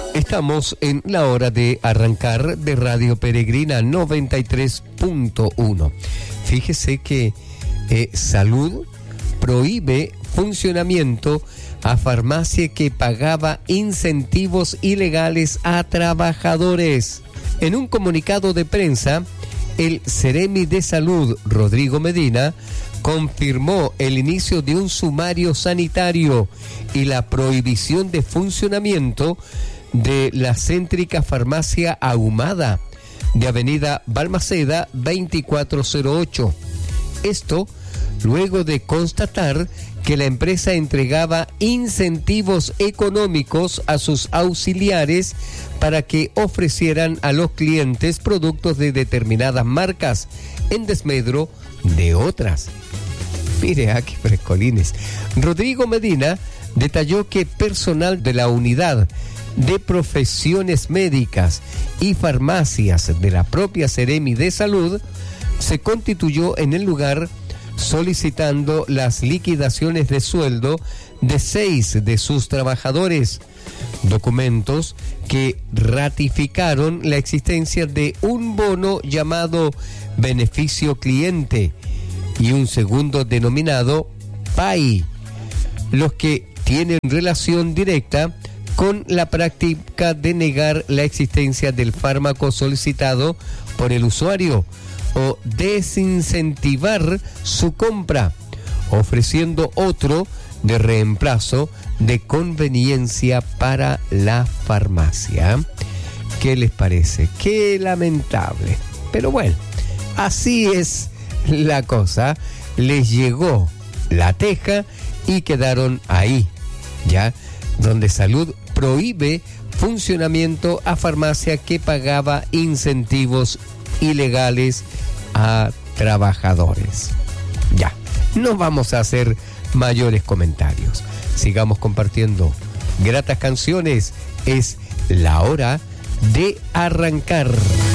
Estamos en la hora de arrancar de Radio Peregrina 93.1. Fíjese que Salud prohíbe funcionamiento a farmacia que pagaba incentivos ilegales a trabajadores. En un comunicado de prensa, el Seremi de Salud, Rodrigo Medina, confirmó el inicio de un sumario sanitario y la prohibición de funcionamiento de la céntrica farmacia Ahumada de Avenida Balmaceda 2408. Esto luego de constatar que la empresa entregaba incentivos económicos a sus auxiliares para que ofrecieran a los clientes productos de determinadas marcas en desmedro de otras. Mire, aquí frescolines. Rodrigo Medina detalló que personal de la unidad de profesiones médicas y farmacias de la propia Seremi de Salud se constituyó en el lugar solicitando las liquidaciones de sueldo de 6 de sus trabajadores, documentos que ratificaron la existencia de un bono llamado beneficio cliente y un segundo denominado PAI, los que tienen relación directa con la práctica de negar la existencia del fármaco solicitado por el usuario o desincentivar su compra, ofreciendo otro de reemplazo de conveniencia para la farmacia. ¿Qué les parece? Qué lamentable. Pero bueno, así es la cosa. Les llegó la teja y quedaron ahí, ¿ya? Donde Salud prohíbe funcionamiento a farmacia que pagaba incentivos ilegales a trabajadores. Ya, no vamos a hacer mayores comentarios. Sigamos compartiendo gratas canciones. Es la hora de arrancar.